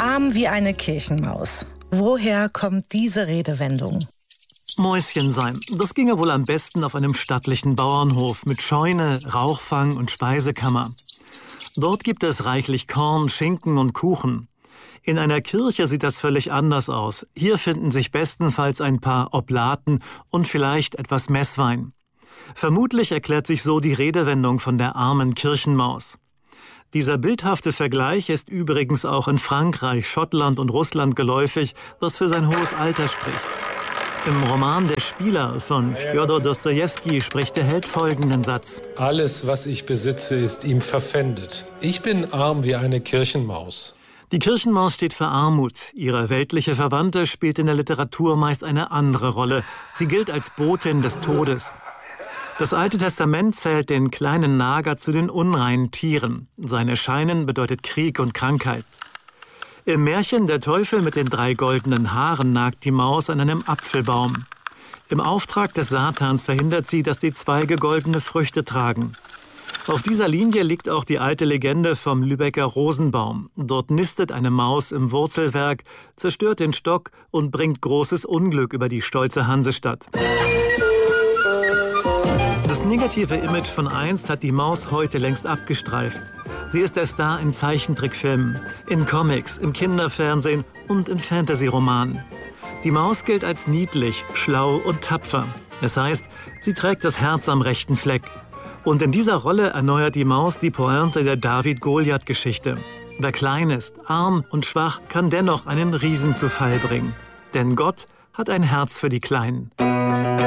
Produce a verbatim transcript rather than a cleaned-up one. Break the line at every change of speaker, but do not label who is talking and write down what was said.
Arm wie eine Kirchenmaus. Woher kommt diese Redewendung?
Mäuschen sein, das ginge wohl am besten auf einem stattlichen Bauernhof mit Scheune, Rauchfang und Speisekammer. Dort gibt es reichlich Korn, Schinken und Kuchen. In einer Kirche sieht das völlig anders aus. Hier finden sich bestenfalls ein paar Oblaten und vielleicht etwas Messwein. Vermutlich erklärt sich so die Redewendung von der armen Kirchenmaus. Dieser bildhafte Vergleich ist übrigens auch in Frankreich, Schottland und Russland geläufig, was für sein hohes Alter spricht. Im Roman Der Spieler von Fjodor Dostojewski spricht der Held folgenden Satz.
Alles, was ich besitze, ist ihm verpfändet. Ich bin arm wie eine Kirchenmaus.
Die Kirchenmaus steht für Armut. Ihre weltliche Verwandte spielt in der Literatur meist eine andere Rolle. Sie gilt als Botin des Todes. Das Alte Testament zählt den kleinen Nager zu den unreinen Tieren. Sein Erscheinen bedeutet Krieg und Krankheit. Im Märchen Der Teufel mit den drei goldenen Haaren nagt die Maus an einem Apfelbaum. Im Auftrag des Satans verhindert sie, dass die Zweige goldene Früchte tragen. Auf dieser Linie liegt auch die alte Legende vom Lübecker Rosenbaum. Dort nistet eine Maus im Wurzelwerk, zerstört den Stock und bringt großes Unglück über die stolze Hansestadt. Das negative Image von einst hat die Maus heute längst abgestreift. Sie ist der Star in Zeichentrickfilmen, in Comics, im Kinderfernsehen und in Fantasy-Romanen. Die Maus gilt als niedlich, schlau und tapfer. Das heißt, sie trägt das Herz am rechten Fleck. Und in dieser Rolle erneuert die Maus die Pointe der David-Goliath-Geschichte. Wer klein ist, arm und schwach, kann dennoch einen Riesen zu Fall bringen. Denn Gott hat ein Herz für die Kleinen.